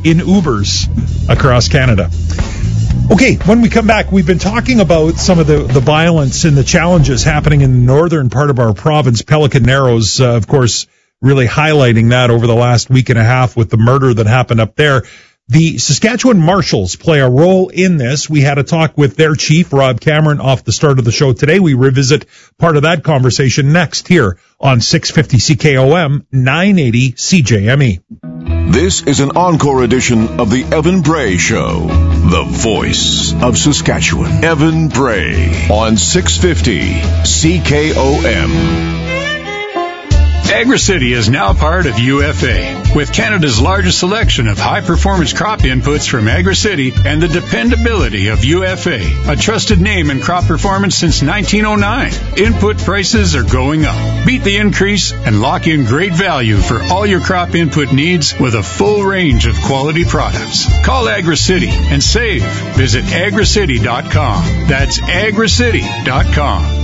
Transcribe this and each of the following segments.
in Ubers across Canada. Okay, when we come back, we've been talking about some of the violence and the challenges happening in the northern part of our province, Pelican Narrows, of course, really highlighting that over the last week and a half with the murder that happened up there. The Saskatchewan Marshals play a role in this. We had a talk with their chief, Rob Cameron, off the start of the show today. We revisit part of that conversation next here on 650 CKOM, 980 CJME. This is an encore edition of the Evan Bray Show, the voice of Saskatchewan. Evan Bray on 650 CKOM. AgriCity is now part of UFA. With Canada's largest selection of high-performance crop inputs from AgriCity and the dependability of UFA, a trusted name in crop performance since 1909. Input prices are going up. Beat the increase and lock in great value for all your crop input needs with a full range of quality products. Call AgriCity and save. Visit agricity.com. That's agricity.com.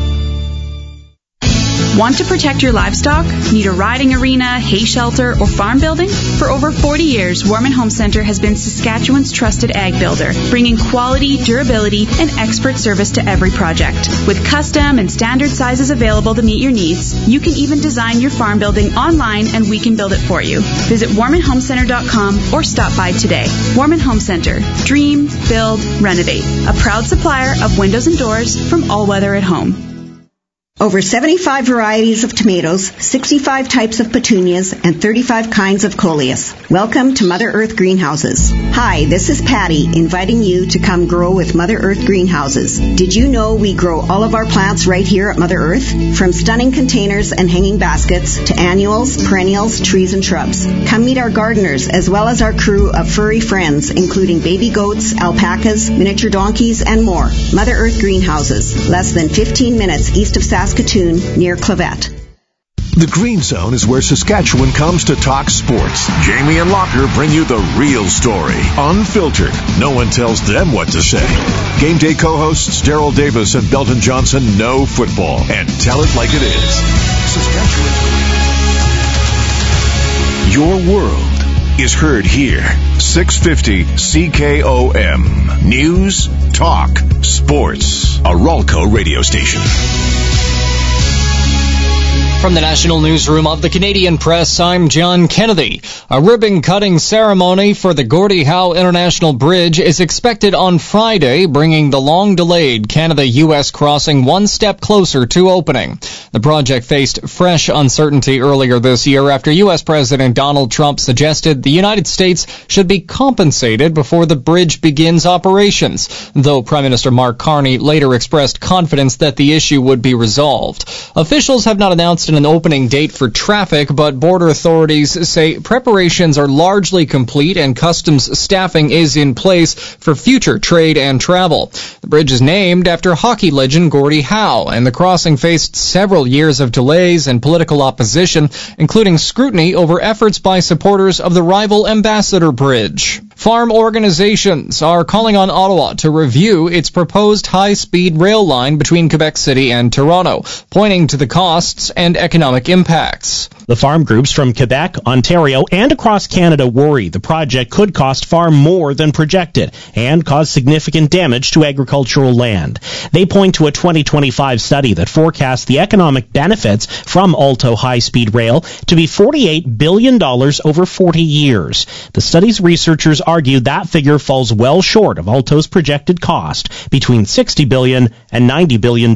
Want to protect your livestock? Need a riding arena, hay shelter, or farm building? For over 40 years, Warman Home Centre has been Saskatchewan's trusted ag builder, bringing quality, durability, and expert service to every project. With custom and standard sizes available to meet your needs, you can even design your farm building online and we can build it for you. Visit warmanhomecenter.com or stop by today. Warman Home Centre. Dream, build, renovate. A proud supplier of windows and doors from All Weather at Home. Over 75 varieties of tomatoes, 65 types of petunias, and 35 kinds of coleus. Welcome to Mother Earth Greenhouses. Hi, this is Patty, inviting you to come grow with Mother Earth Greenhouses. Did you know we grow all of our plants right here at Mother Earth? From stunning containers and hanging baskets to annuals, perennials, trees, and shrubs. Come meet our gardeners as well as our crew of furry friends, including baby goats, alpacas, miniature donkeys, and more. Mother Earth Greenhouses, less than 15 minutes east of Saskatoon, near Clavette. The Green Zone is where Saskatchewan comes to talk sports. Jamie and Locker bring you the real story, unfiltered. No one tells them what to say. Game day co-hosts Daryl Davis and Belton Johnson know football and tell it like it is. Saskatchewan. Your world is heard here. 650 CKOM. News, talk, sports. A Ralco radio station. From the National Newsroom of the Canadian Press, I'm John Kennedy. A ribbon-cutting ceremony for the Gordie Howe International Bridge is expected on Friday, bringing the long-delayed Canada-U.S. crossing one step closer to opening. The project faced fresh uncertainty earlier this year after U.S. President Donald Trump suggested the United States should be compensated before the bridge begins operations, though Prime Minister Mark Carney later expressed confidence that the issue would be resolved. Officials have not announced an opening date for traffic, but border authorities say preparations are largely complete and customs staffing is in place for future trade and travel. The bridge is named after hockey legend Gordie Howe, and the crossing faced several years of delays and political opposition, including scrutiny over efforts by supporters of the rival Ambassador Bridge. Farm organizations are calling on Ottawa to review its proposed high-speed rail line between Quebec City and Toronto, pointing to the costs and economic impacts. The farm groups from Quebec, Ontario, and across Canada worry the project could cost far more than projected and cause significant damage to agricultural land. They point to a 2025 study that forecasts the economic benefits from Alto high-speed rail to be $48 billion over 40 years. The study's researchers argue that figure falls well short of Alto's projected cost, between $60 billion and $90 billion.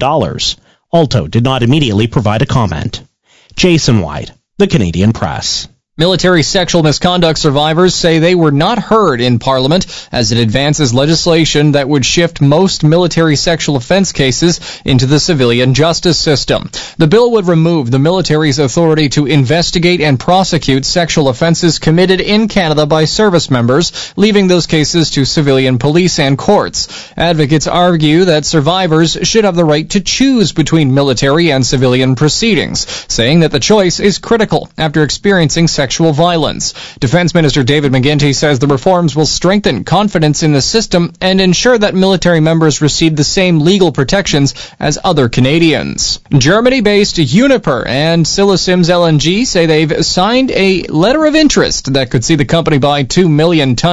Alto did not immediately provide a comment. Jason White, The Canadian Press. Military sexual misconduct survivors say they were not heard in Parliament as it advances legislation that would shift most military sexual offense cases into the civilian justice system. The bill would remove the military's authority to investigate and prosecute sexual offenses committed in Canada by service members, leaving those cases to civilian police and courts. Advocates argue that survivors should have the right to choose between military and civilian proceedings, saying that the choice is critical after experiencing sexual violence. Defense Minister David McGuinty says the reforms will strengthen confidence in the system and ensure that military members receive the same legal protections as other Canadians. Germany-based Uniper and Scylla Sims LNG say they've signed a letter of interest that could see the company buy 2 million tons